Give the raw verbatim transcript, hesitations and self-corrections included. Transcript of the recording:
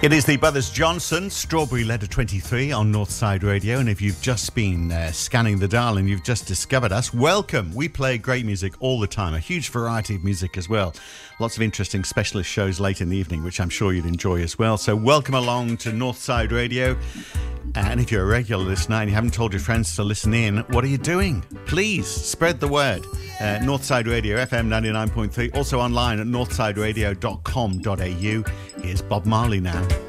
It is the Brothers Johnson, Strawberry Letter twenty-three on Northside Radio. And if you've just been uh, scanning the dial and you've just discovered us, welcome. We play great music all the time, a huge variety of music as well. Lots of interesting specialist shows late in the evening, which I'm sure you'd enjoy as well. So welcome along to Northside Radio. And if you're a regular listener and you haven't told your friends to listen in, what are you doing? Please spread the word. Uh, Northside Radio, F M ninety-nine point three, also online at northside radio dot com dot a u. Here's Bob Marley now.